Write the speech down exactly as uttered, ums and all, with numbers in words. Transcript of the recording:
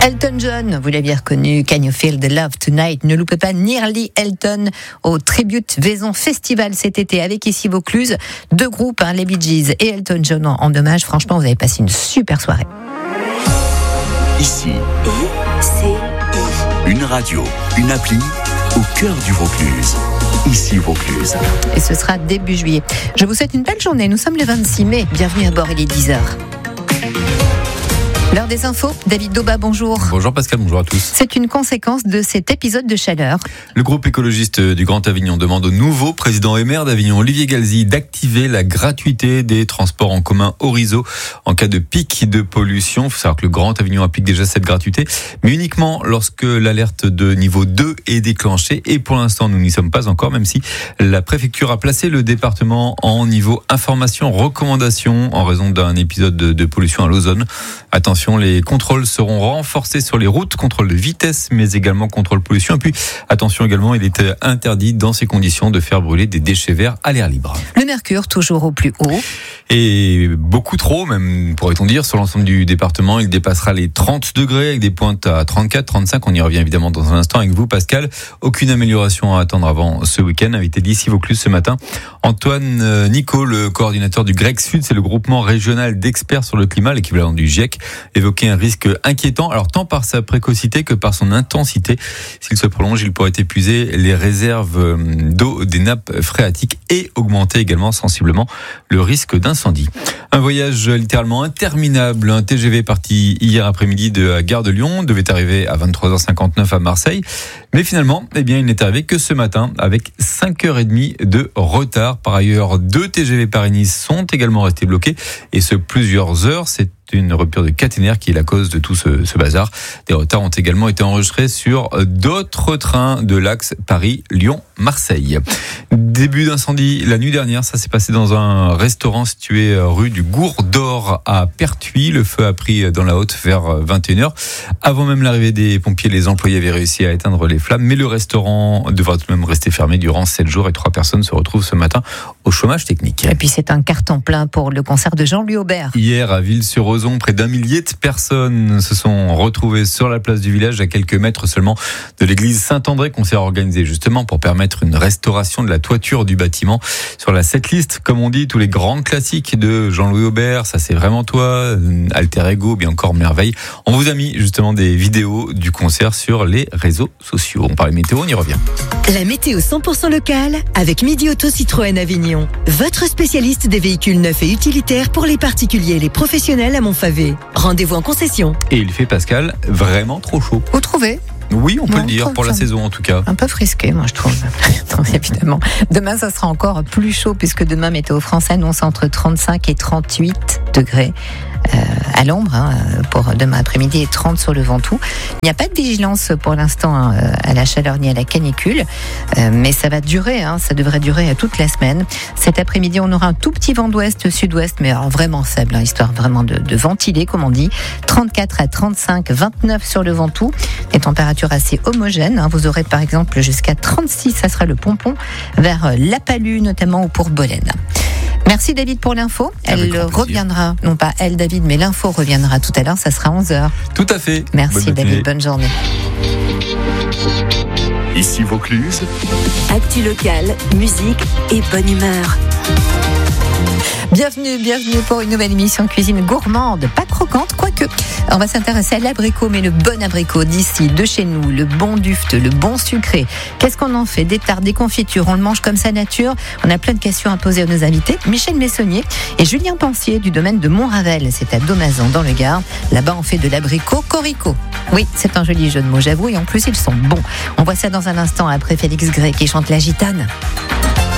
Elton John, vous l'aviez reconnu, Can You Feel the Love Tonight? Ne loupez pas Nearly Elton au Tribute Vaison Festival cet été avec ici Vaucluse. Deux groupes, hein, les Bee Gees et Elton John en, en hommage. Franchement, vous avez passé une super soirée. Ici, une radio, une appli au cœur du Vaucluse. Ici Vaucluse. Et ce sera début juillet. Je vous souhaite une belle journée. Nous sommes le vingt-six mai. Bienvenue à bord, il est dix heures. L'heure des infos, David Dauba, bonjour. Bonjour Pascal, bonjour à tous. C'est une conséquence de cet épisode de chaleur. Le groupe écologiste du Grand Avignon demande au nouveau président et maire d'Avignon, Olivier Galzi, d'activer la gratuité des transports en commun Orizo en cas de pic de pollution. Il faut savoir que le Grand Avignon applique déjà cette gratuité, mais uniquement lorsque l'alerte de niveau deux est déclenchée. Et pour l'instant, nous n'y sommes pas encore, même si la préfecture a placé le département en niveau information, recommandation en raison d'un épisode de, de pollution à l'ozone. Attention, les contrôles seront renforcés sur les routes, contrôle de vitesse, mais également contrôle pollution. Et puis, attention également, il est interdit dans ces conditions de faire brûler des déchets verts à l'air libre. Le mercure, toujours au plus haut. Et beaucoup trop, même, pourrait-on dire, sur l'ensemble du département. Il dépassera les trente degrés avec des pointes à trente-quatre, trente-cinq. On y revient évidemment dans un instant avec vous, Pascal. Aucune amélioration à attendre avant ce week-end. Invité d'ici Vaucluse ce matin, Antoine Nico, le coordinateur du GREC Sud, c'est le groupement régional d'experts sur le climat, l'équivalent du GIEC, évoquer un risque inquiétant, alors tant par sa précocité que par son intensité. S'il se prolonge, il pourrait épuiser les réserves d'eau des nappes phréatiques et augmenter également sensiblement le risque d'incendie. Un voyage littéralement interminable. Un T G V parti hier après-midi de la gare de Lyon devait arriver à vingt-trois heures cinquante-neuf à Marseille. Mais finalement, eh bien, il n'est arrivé que ce matin avec cinq heures trente de retard. Par ailleurs, deux T G V Paris-Nice sont également restés bloqués et ce plusieurs heures. C'est une rupture de caténaire qui est la cause de tout ce, ce bazar. Des retards ont également été enregistrés sur d'autres trains de l'axe Paris-Lyon-Marseille. Début d'incendie la nuit dernière, ça s'est passé dans un restaurant situé rue du Gour d'Or à Pertuis. Le feu a pris dans la Haute vers vingt et une heures. Avant même l'arrivée des pompiers, les employés avaient réussi à éteindre les flammes, mais le restaurant devra tout de même rester fermé durant sept jours et trois personnes se retrouvent ce matin au chômage technique. Et puis c'est un carton plein pour le concert de Jean-Louis Aubert. Hier à Ville-sur-Ozon, près d'un millier de personnes se sont retrouvées sur la place du village à quelques mètres seulement de l'église Saint-André, concert organisé justement pour permettre une restauration de la toiture du bâtiment. Sur la setlist, comme on dit, tous les grands classiques de Jean-Louis Aubert, Ça c'est vraiment toi, Alter Ego, bien encore Merveille. On vous a mis justement des vidéos du concert sur les réseaux sociaux. On parle météo, on y revient. La météo cent pour cent locale avec Midi Auto Citroën Avignon. Votre spécialiste des véhicules neufs et utilitaires pour les particuliers et les professionnels à Montfavet. Rendez-vous en concession. Et il fait, Pascal, vraiment trop chaud. Vous trouvez ? Oui, on peut ouais, le dire, pour la saison en tout cas. Un peu frisqué, moi je trouve. Non, évidemment. Demain, ça sera encore plus chaud puisque demain, Météo France annonce entre trente-cinq et trente-huit degrés. Euh, à l'ombre hein, pour demain après-midi et trente sur le Ventoux. Il n'y a pas de vigilance pour l'instant hein, à la chaleur ni à la canicule, euh, mais ça va durer, hein, ça devrait durer toute la semaine. Cet après-midi, on aura un tout petit vent d'ouest, sud-ouest, mais alors vraiment faible, hein, histoire vraiment de, de ventiler, comme on dit. trente-quatre à trente-cinq, vingt-neuf sur le Ventoux. Des températures assez homogènes. Hein. Vous aurez par exemple jusqu'à trente-six, ça sera le Pompon, vers La Palue notamment ou pour Bolène. Merci David pour l'info. Elle reviendra, non pas elle David, mais l'info reviendra tout à l'heure, ça sera onze heures. Tout à fait. Merci bonne David, bonne journée. Ici Vaucluse. Actu locale, musique et bonne humeur. Bienvenue, bienvenue pour une nouvelle émission cuisine gourmande, pas croquante, quoique. On va s'intéresser à l'abricot, mais le bon abricot d'ici, de chez nous, le bon dufteux, le bon sucré. Qu'est-ce qu'on en fait? Des tartes, des confitures, on le mange comme ça nature? On a plein de questions à poser à nos invités. Michel Messonnier et Julien Pensier du domaine de Montravel, c'est à Domazan dans le Gard. Là-bas, on fait de l'abricot corico. Oui, c'est un joli jeu de mots, j'avoue, et en plus, ils sont bons. On voit ça dans un instant après Félix Gray qui chante La Gitane.